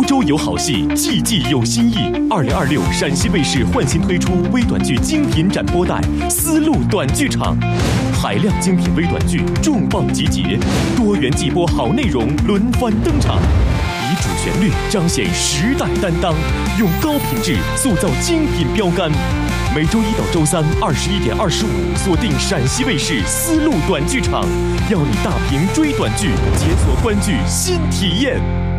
周有好戏，季季有新意。2026陕西卫视焕新推出微短剧精品展播带《丝路短剧场》，海量精品微短剧重磅集结，多元季播好内容轮番登场，以主旋律彰显时代担当，用高品质塑造精品标杆。每周一到周三21点25，锁定陕西卫视丝路短剧场，要你大屏追短剧，解锁观剧新体验。